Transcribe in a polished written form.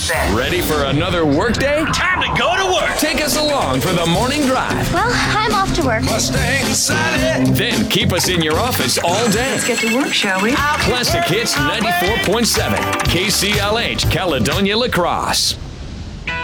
set. Ready for another workday? Time to go to work. Take us along for the morning drive. Well, I'm off to work. Mustang Sally. Then keep us in your office all day. Let's get to work, shall we? Classic Hits 94.7. KCLH, Caledonia La Crosse.